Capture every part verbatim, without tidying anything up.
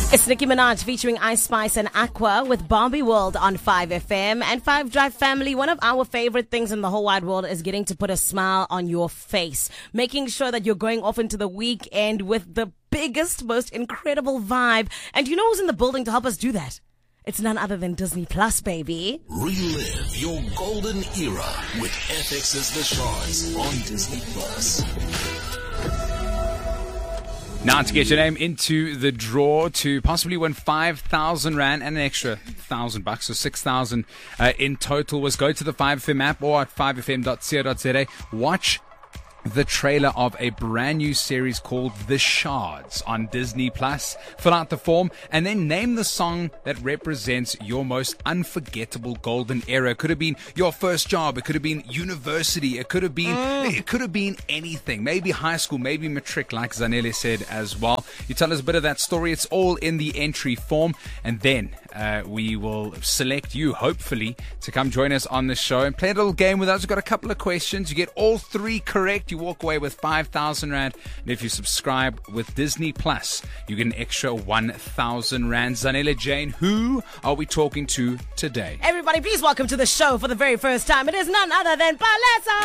It's Nicki Minaj featuring Ice Spice and Aqua with Barbie World on five F M. And five Drive family, one of our favorite things in the whole wide world is getting to put a smile on your face. Making sure that you're going off into the weekend with the biggest, most incredible vibe. And you know who's in the building to help us do that? It's none other than Disney Plus, baby. Relive your golden era with F X's The Shards on Disney Plus. Now to get your name into the draw to possibly win five thousand rand and an extra one thousand bucks, so six thousand uh, in total, was go to the five F M app or at five f m dot co dot z a. Watch the trailer of a brand new series called The Shards on Disney Plus. Fill out the form and then name the song that represents your most unforgettable golden era. It could have been your first job. It could have been university. It could have been mm. it could have been anything. Maybe high school, maybe matric, like Zanele said as well. You tell us a bit of that story. It's all in the entry form, and then uh, we will select you, hopefully, to come join us on the show and play a little game with us. We've got a couple of questions. You get all three correct, you walk away with five thousand rand. And if you subscribe with Disney Plus, you get an extra one thousand rand. Zanele Jane, who are we talking to today? Everybody, please welcome to the show for the very first time. It is none other than Palesa.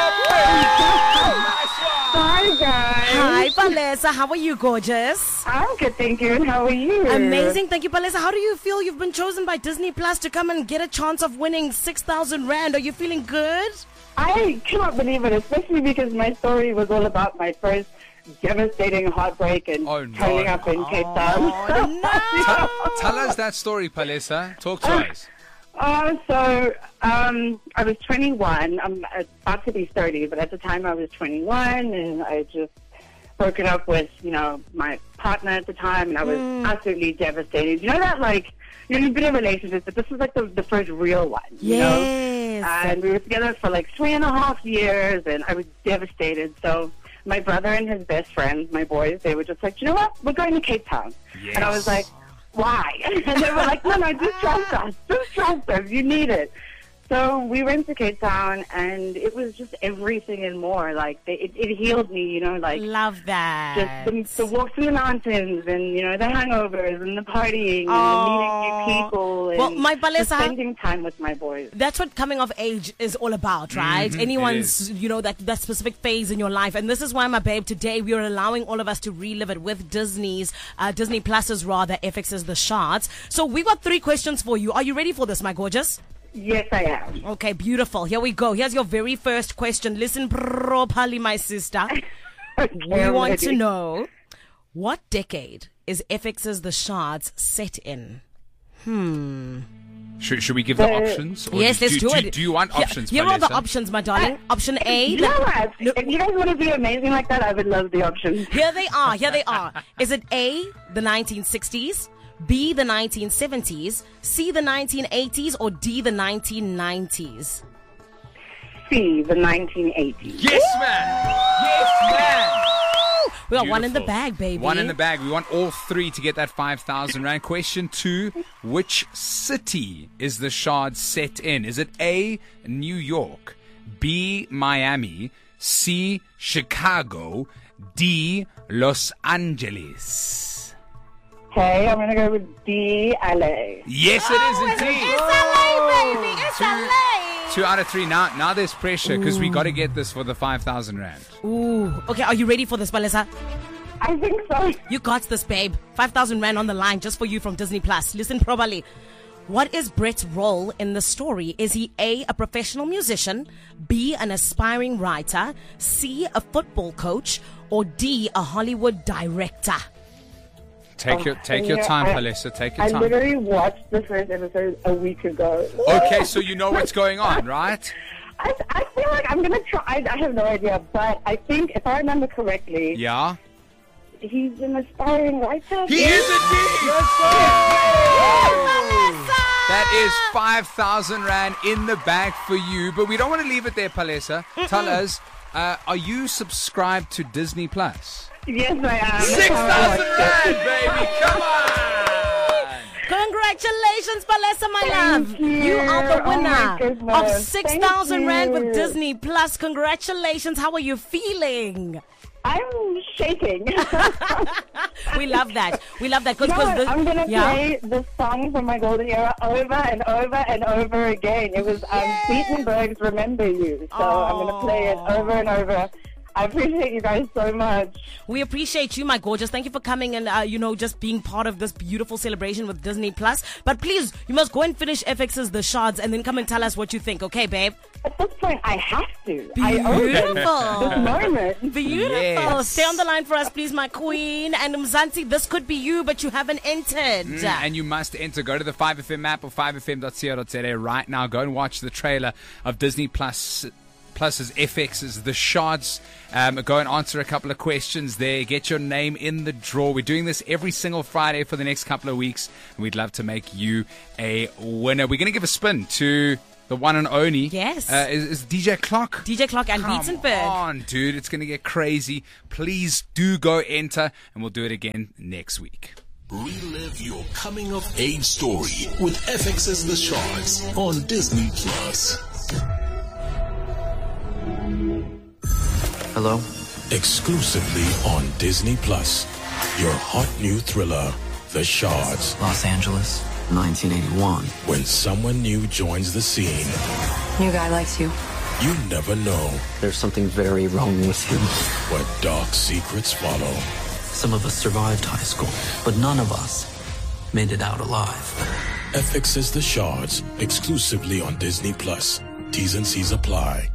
Hi, guys. Hi, Palesa. How are you, gorgeous? I'm good, thank you. And how are you? Amazing. Thank you, Palesa. How do you feel you've been chosen by Disney Plus to come and get a chance of winning six thousand rand? Are you feeling good? I cannot believe it, especially because my story was all about my first devastating heartbreak and oh, no. turning up in oh, Cape Town. No. T- tell us that story, Palesa. Talk to us. Uh, so, um, I was twenty-one. I'm about to be thirty, but at the time I was twenty-one, and I just broken up with, you know, my partner at the time, and I was mm. absolutely devastated. You know that, like, you know, you've been in relationships, but this was like the, the first real one, you yes. know? And we were together for like three and a half years, and I was devastated. So my brother and his best friends, my boys, they were just like, you know what? We're going to Cape Town. Yes. And I was like, why? And they were like, no, no, just trust us. Just trust us. You need it. So we went to Cape Town, and it was just everything and more. Like, they, it, it healed me, you know, like... Love that. Just the, the walk through the mountains, and, you know, the hangovers, and the partying, oh. and the meeting new people, and well, my Palesa, just spending time with my boys. That's what coming of age is all about, right? Mm-hmm, Anyone's, you know, that, that specific phase in your life. And this is why, my babe, today we are allowing all of us to relive it with Disney's, uh, Disney Plus's rather, F X's The Shards. So we got three questions for you. Are you ready for this, my gorgeous? Yes, I am. Okay, beautiful. Here we go. Here's your very first question. Listen properly, my sister. Okay, we I'm want ready. to know, what decade is F X's The Shards set in? Hmm. Should, should we give the Uh, options? Or Yes, do, let's do, do, it. do, do you want Here- options, Here are the Palesa? options, my darling. Option A. You know what? No. If you guys want to be amazing like that, I would love the options. Here they are. Here they are. Is it A, the nineteen sixties, B, the nineteen seventies, C, the nineteen eighties, or D, the nineteen nineties? C, the nineteen eighties. Yes, man. Yes, man. We got one in the Beautiful. bag, baby. One in the bag. We want all three to get that five thousand rand. Question two, which city is the Shard set in? Is it A, New York, B, Miami, C, Chicago, D, Los Angeles? Okay, I'm going to go with D, L A. Yes, it is indeed. It's L A, baby. It's Two- L A. Two out of three. Now, now there's pressure because we got to get this for the five thousand rand. Ooh. Okay, are you ready for this, Palesa? I think so. You got this, babe. five thousand rand on the line just for you from Disney Plus. Listen properly. What is Brett's role in the story? Is he A, a professional musician, B, an aspiring writer, C, a football coach, or D, a Hollywood director? Take your take Oh, your yeah, time, I- Palesa. Take your I time. literally watched the first episode a week ago. Okay, so you know what's going on, right? I, I feel like I'm going to try. I, I have no idea, but I think if I remember correctly, Yeah. he's an aspiring writer. He is indeed. That is five thousand rand in the bag for you. But we don't want to leave it there, Palesa. Tell us, uh, are you subscribed to Disney Plus? Yes, I am. Six thousand rand, baby. Come on. Congratulations, Palesa, my Thank love. you. You are the Oh, my winner goodness. of six thousand Thank rand with you. Disney Plus. Congratulations. How are you feeling? I'm shaking. We love that. We love that. You know what? the, I'm going to yeah. play this song from my golden era over and over and over again. It was um, Beatenberg's Remember You. So Aww. I'm going to play it over and over. I appreciate you guys so much. We appreciate you, my gorgeous. Thank you for coming and, uh, you know, just being part of this beautiful celebration with Disney Plus. But please, you must go and finish F X's The Shards and then come and tell us what you think. Okay, babe? At this point, I have to. I owe them Beautiful. this moment. Beautiful. Yes. Stay on the line for us, please, my queen. And Mzansi, this could be you, but you haven't entered. Mm, and you must enter. Go to the five F M app or five F M dot co dot za right now. Go and watch the trailer of Disney Plus. Plus's F X's The Shards. Um, go and answer a couple of questions there. Get your name in the draw. We're doing this every single Friday for the next couple of weeks. And we'd love to make you a winner. We're going to give a spin to the one and only. Yes. Uh, is, is D J Clock. D J Clock and Come Beatenberg. on, dude. It's going to get crazy. Please do go enter. And we'll do it again next week. Relive your coming of age story with F X's The Shards on Disney Plus. Hello? Exclusively on Disney Plus, your hot new thriller, The Shards. Los Angeles, nineteen eighty-one. When someone new joins the scene, New guy likes you. you never know There's something very wrong with him. what dark secrets follow. Some of us survived high school, but none of us made it out alive. F X's The Shards, exclusively on Disney Plus. T's and C's apply.